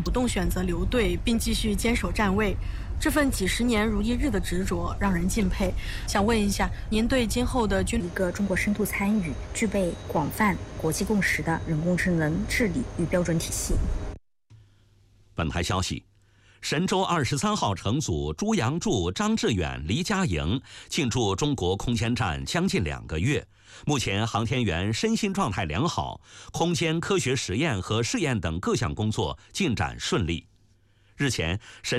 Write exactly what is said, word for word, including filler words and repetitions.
不动选择留队，并继续坚守站位。这份几十年如一日的执着让人敬佩。想问一下，您对今后的军一个中国深度参与、具备广泛国际共识的人工智能治理与标准体系。 本台消息，神舟二十三号乘组朱杨柱、张志远、黎佳莹进驻中国空间站将近两个月，目前航天员身心状态良好，空间科学实验和试验等各项工作进展顺利。日前，神